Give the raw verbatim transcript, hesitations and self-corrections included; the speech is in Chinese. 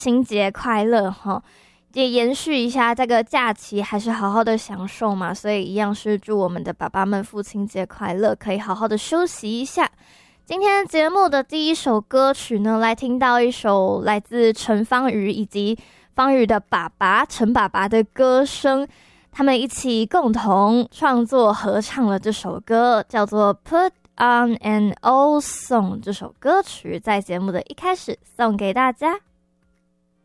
亲节快乐哈，也延续一下这个假期，还是好好的享受嘛，所以一样是祝我们的爸爸们父亲节快乐，可以好好的休息一下。今天节目的第一首歌曲呢，来听到一首来自陈芳瑜以及芳瑜的爸爸陈爸爸的歌声，他们一起共同创作合唱了这首歌，叫做 Put on an Old Song。 这首歌曲在节目的一开始送给大家。